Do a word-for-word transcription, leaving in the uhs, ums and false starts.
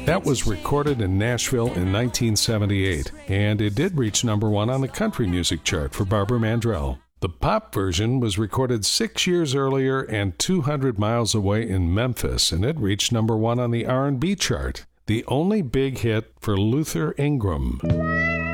That was recorded in Nashville in nineteen seventy-eight, and it did reach number one on the country music chart for Barbara Mandrell. The pop version was recorded six years earlier and two hundred miles away in Memphis, and it reached number one on the R and B chart, the only big hit for Luther Ingram.